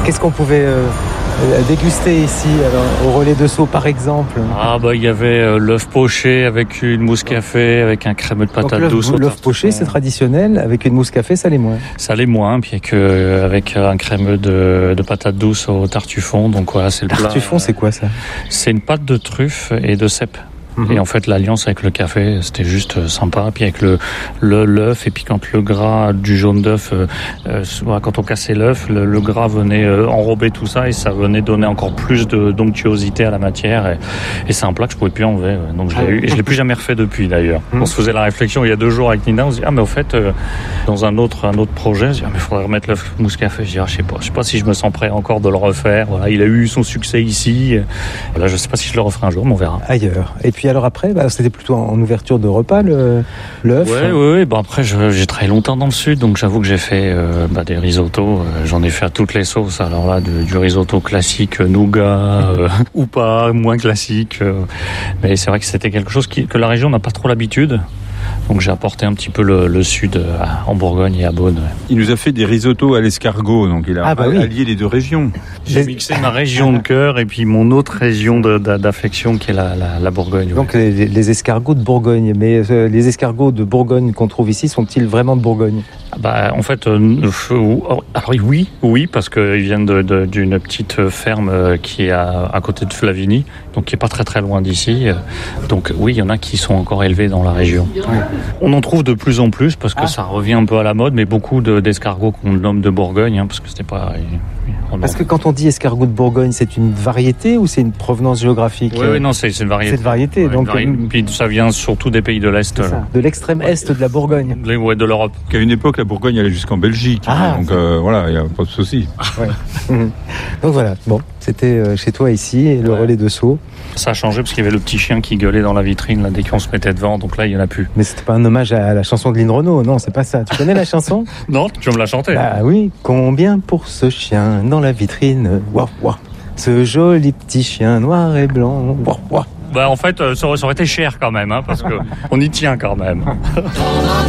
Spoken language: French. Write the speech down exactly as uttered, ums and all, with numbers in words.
Qu'est-ce qu'on pouvait euh, déguster ici, alors, au relais de Sceaux par exemple? Ah bah il y avait euh, l'œuf poché avec une mousse café, avec un crémeux de patate Donc, douce. L'œuf, l'œuf poché c'est traditionnel, avec une mousse café ça l'est moins. Ça l'est moins, puis avec, euh, avec un crémeux de, de patate douce au tartufon. Donc voilà, c'est le plat. Tartufon c'est quoi ça? C'est une pâte de truffe et de cèpe. Et en fait, l'alliance avec le café, c'était juste sympa. Puis avec le, le l'œuf, et puis quand le gras du jaune d'œuf, euh, euh, quand on cassait l'œuf, le, le gras venait euh, enrober tout ça et ça venait donner encore plus de d'onctuosité à la matière. Et, et c'est un plat que je pouvais plus enlever. Ouais. Donc je l'ai eu, et je l'ai plus jamais refait depuis d'ailleurs. On se faisait la réflexion il y a deux jours avec Nina, on se dit ah mais au fait euh, dans un autre un autre projet, je dis ah mais faudrait remettre l'œuf mousse café. Je dis ah je sais pas, je sais pas si je me sens prêt encore de le refaire. Voilà, il a eu son succès ici. Là, je sais pas si je le referai un jour, mais on verra. Ailleurs. Et puis alors après, bah, c'était plutôt en ouverture de repas, le, l'œuf. Ouais, ouais, ouais. Bon, après, je, j'ai travaillé longtemps dans le sud, donc j'avoue que j'ai fait euh, bah, des risottos. Euh, j'en ai fait à toutes les sauces. Alors là, de, du risotto classique, nougat, euh, ou pas, moins classique. Euh, mais c'est vrai que c'était quelque chose qui, que la région n'a pas trop l'habitude. Donc j'ai apporté un petit peu le, le sud euh, en Bourgogne et à Beaune. Ouais. Il nous a fait des risottos à l'escargot, donc il a ah bah oui. allié les deux régions. J'ai mixé ma région de cœur et puis mon autre région de, de, d'affection qui est la, la, la Bourgogne. Ouais. Donc les, les escargots de Bourgogne. Mais euh, les escargots de Bourgogne qu'on trouve ici sont-ils vraiment de Bourgogne? Bah, en fait, euh, alors oui, oui, parce qu'ils viennent de, de, d'une petite ferme qui est à, à côté de Flavigny, donc qui est pas très très loin d'ici. Donc oui, il y en a qui sont encore élevés dans la région. Ouais. On en trouve de plus en plus parce que ah. ça revient un peu à la mode, mais beaucoup de, d'escargots qu'on nomme de Bourgogne, hein, parce que c'était pas. Parce que quand on dit escargot de Bourgogne, c'est une variété ou c'est une provenance géographique? Oui, oui, non, c'est, c'est une variété. C'est une variété, ouais, donc. Une variété. Puis ça vient surtout des pays de l'Est. Ça, de l'extrême Est de la Bourgogne. Les, ouais, de l'Europe. Qu'à une époque, la Bourgogne allait jusqu'en Belgique. Ah, donc euh, voilà, il n'y a pas de souci. Ouais. Donc voilà, bon, c'était chez toi ici, et le ouais. relais de Sceaux. Ça a changé parce qu'il y avait le petit chien qui gueulait dans la vitrine là, dès qu'on se mettait devant, donc là il n'y en a plus. Mais c'était pas un hommage à la chanson de Lynn Renaud, non, c'est pas ça. Tu connais la chanson? Non, tu veux me la chanter? Ah oui, combien pour ce chien dans la vitrine? Waouh, waouh. Ce joli petit chien noir et blanc. Waouh, waouh. Bah en fait, ça aurait, ça aurait été cher quand même, hein, parce que on y tient quand même.